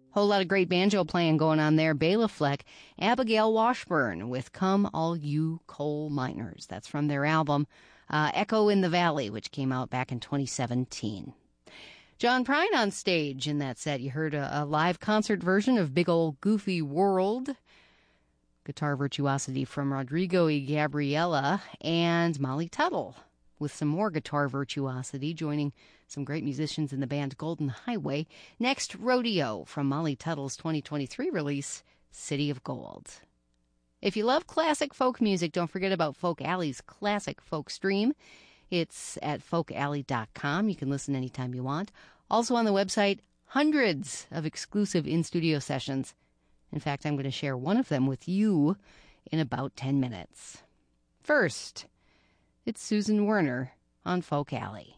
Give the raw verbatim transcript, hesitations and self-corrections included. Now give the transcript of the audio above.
Whole lot of great banjo playing going on there. Bela Fleck, Abigail Washburn with Come All You Coal Miners. That's from their album uh, Echo in the Valley, which came out back in twenty seventeen. John Prine on stage in that set. You heard a, a live concert version of Big Ol' Goofy World. Guitar virtuosity from Rodrigo y Gabriela, and Molly Tuttle with some more guitar virtuosity, joining some great musicians in the band Golden Highway. Next, Rodeo from Molly Tuttle's twenty twenty-three release, City of Gold. If you love classic folk music, don't forget about Folk Alley's Classic Folk Stream. It's at folk alley dot com. You can listen anytime you want. Also on the website, hundreds of exclusive in-studio sessions. In fact, I'm going to share one of them with you in about ten minutes. First, it's Susan Werner on Folk Alley.